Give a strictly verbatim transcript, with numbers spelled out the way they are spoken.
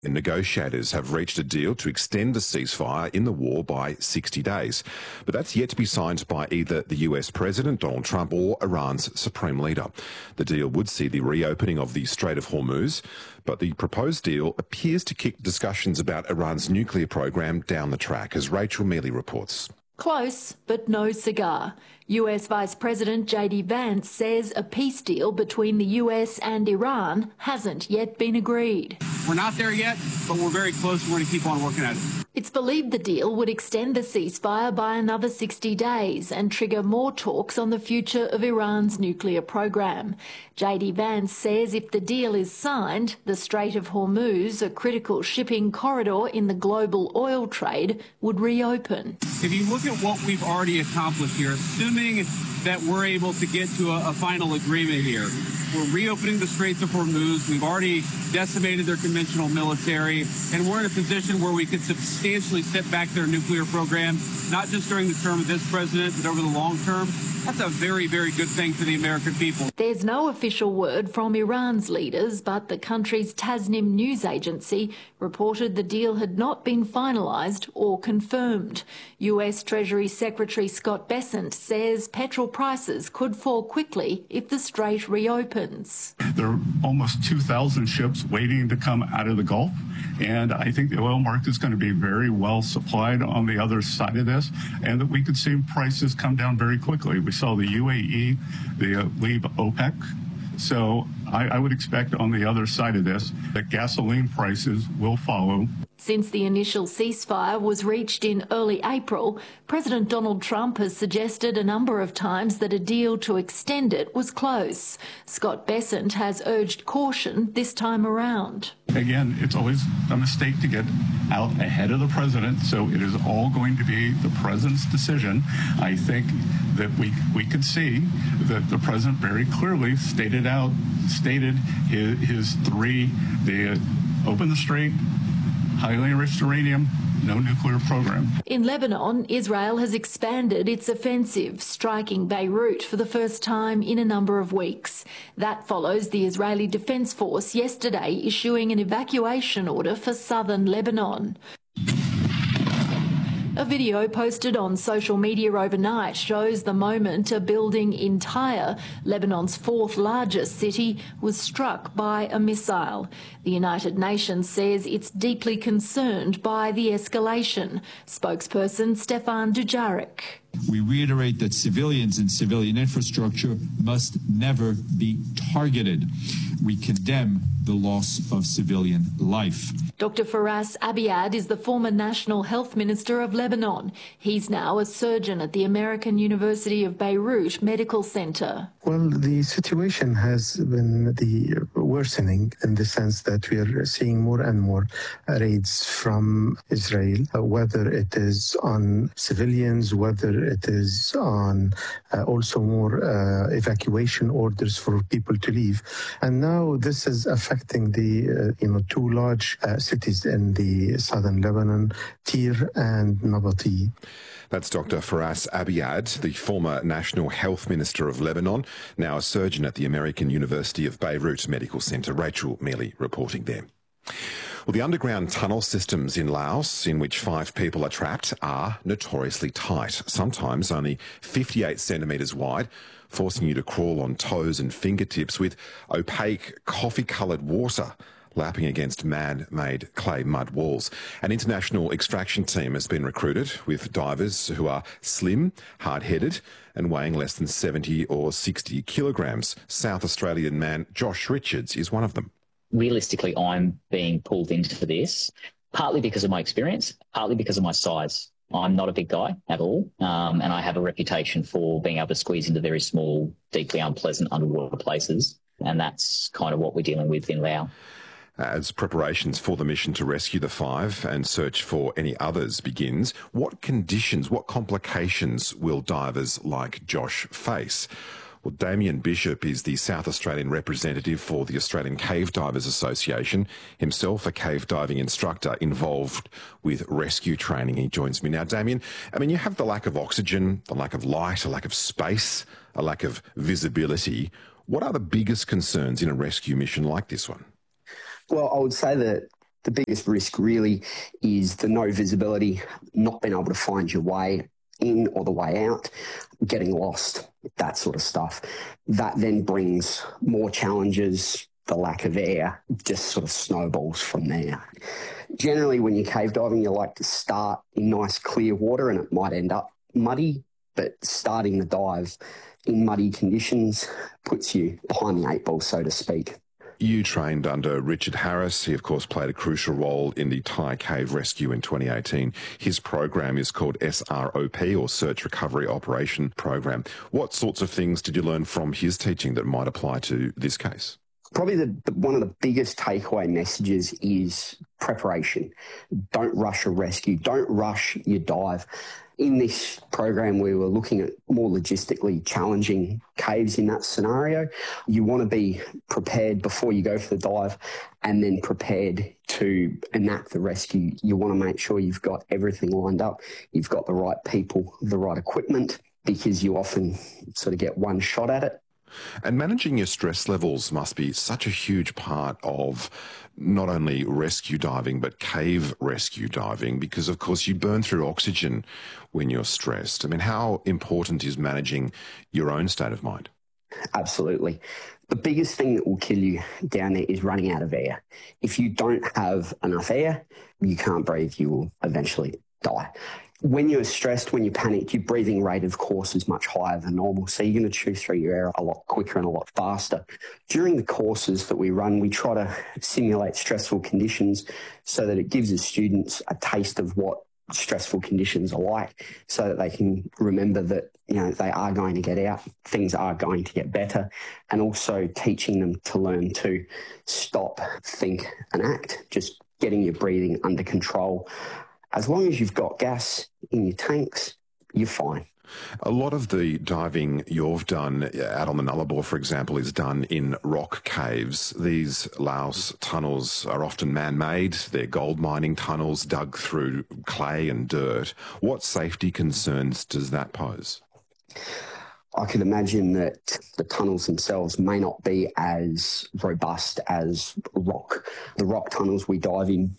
And negotiators have reached a deal to extend the ceasefire in the war by sixty days. But that's yet to be signed by either the U S President, Donald Trump, or Iran's Supreme Leader. The deal would see the reopening of the Strait of Hormuz, but the proposed deal appears to kick discussions about Iran's nuclear program down the track, as Rachel Mealy reports. Close, but no cigar. U S Vice President J D Vance says a peace deal between the U S and Iran hasn't yet been agreed. We're not there yet, but we're very close. We're going to keep on working at it. It's believed the deal would extend the ceasefire by another sixty days and trigger more talks on the future of Iran's nuclear program. J D Vance says if the deal is signed, the Strait of Hormuz, a critical shipping corridor in the global oil trade, would reopen. If you look at what we've already accomplished here, assuming that we're able to get to a, a final agreement here, we're reopening the Straits of Hormuz. We've already decimated their conventional military, and we're in a position where we could substantially set back their nuclear program, not just during the term of this president, but over the long term. That's a very, very good thing for the American people. There's no official word from Iran's leaders, but the country's Tasnim news agency reported the deal had not been finalised or confirmed. U S Treasury Secretary Scott Bessent says petrol prices could fall quickly if the strait reopens. There are almost two thousand ships waiting to come out of the Gulf, and I think the oil market is going to be very well supplied on the other side of this, and that we could see prices come down very quickly. We saw the U A E, they uh, leave OPEC. So I, I would expect on the other side of this that gasoline prices will follow. Since the initial ceasefire was reached in early April, President Donald Trump has suggested a number of times that a deal to extend it was close. Scott Bessent has urged caution this time around. Again, it's always a mistake to get out ahead of the president, so it is all going to be the president's decision. I think that we we could see that the president very clearly stated out, stated his, his three, the open the strait, highly enriched uranium, no nuclear program. In Lebanon, Israel has expanded its offensive, striking Beirut for the first time in a number of weeks. That follows the Israeli Defense Force yesterday issuing an evacuation order for southern Lebanon. A video posted on social media overnight shows the moment a building in Tyre, Lebanon's fourth largest city, was struck by a missile. The United Nations says it's deeply concerned by the escalation. Spokesperson Stefan Dujarric. We reiterate that civilians and civilian infrastructure must never be targeted. We condemn the loss of civilian life. Doctor Faras Abiad is the former National Health Minister of Lebanon. He's now a surgeon at the American University of Beirut Medical Center. Well, the situation has been the worsening in the sense that we are seeing more and more raids from Israel, whether it is on civilians, whether it is on uh, also more uh, evacuation orders for people to leave. And now this is affecting the, uh, you know, two large uh, cities in the southern Lebanon, Tyre and Nabati. That's Doctor Faras Abiad, the former National Health Minister of Lebanon, now a surgeon at the American University of Beirut Medical Center. Rachel Mealy reporting there. Well, the underground tunnel systems in Laos, in which five people are trapped, are notoriously tight, sometimes only fifty-eight centimetres wide, forcing you to crawl on toes and fingertips with opaque, coffee-coloured water lapping against man-made clay mud walls. An international extraction team has been recruited with divers who are slim, hard-headed and weighing less than seventy or sixty kilograms. South Australian man Josh Richards is one of them. Realistically, I'm being pulled into this, partly because of my experience, partly because of my size. I'm not a big guy at all, um, and I have a reputation for being able to squeeze into very small, deeply unpleasant underwater places, and that's kind of what we're dealing with in Laos. As preparations for the mission to rescue the five and search for any others begins, what conditions, what complications will divers like Josh face? Well, Damien Bishop is the South Australian representative for the Australian Cave Divers Association, himself a cave diving instructor involved with rescue training. He joins me now. Damien, I mean, you have the lack of oxygen, the lack of light, a lack of space, a lack of visibility. What are the biggest concerns in a rescue mission like this one? Well, I would say that The biggest risk really is the no visibility, not being able to find your way in or the way out, getting lost, that sort of stuff. That then brings more challenges. The lack of air just sort of snowballs from there. Generally, when you're cave diving, you like to start in nice clear water, and it might end up muddy, but starting the dive in muddy conditions puts you behind the eight ball, so to speak. You trained under Richard Harris. He, of course, played a crucial role in the Thai cave rescue in twenty eighteen. His program is called S R O P, or Search Recovery Operation Program. What sorts of things did you learn from his teaching that might apply to this case? Probably the, the, one of the biggest takeaway messages is preparation. Don't rush a rescue. Don't rush your dive. In this program, we were looking at more logistically challenging caves in that scenario. You want to be prepared before you go for the dive, and then prepared to enact the rescue. You want to make sure you've got everything lined up. You've got the right people, the right equipment, because you often sort of get one shot at it. And managing your stress levels must be such a huge part of not only rescue diving, but cave rescue diving, because, of course, you burn through oxygen when you're stressed. I mean, how important is managing your own state of mind? Absolutely. The biggest thing that will kill you down there is running out of air. If you don't have enough air, you can't breathe, you will eventually die. When you're stressed, when you panic, your breathing rate, of course, is much higher than normal. So you're going to chew through your air a lot quicker and a lot faster. During the courses that we run, we try to simulate stressful conditions so that it gives the students a taste of what stressful conditions are like, so that they can remember that, you know, they are going to get out, things are going to get better, and also teaching them to learn to stop, think and act, just getting your breathing under control. As long as you've got gas in your tanks, you're fine. A lot of the diving you've done out on the Nullarbor, for example, is done in rock caves. These Laos tunnels are often man-made. They're gold mining tunnels dug through clay and dirt. What safety concerns does that pose? I could imagine that the tunnels themselves may not be as robust as rock. The rock tunnels we dive in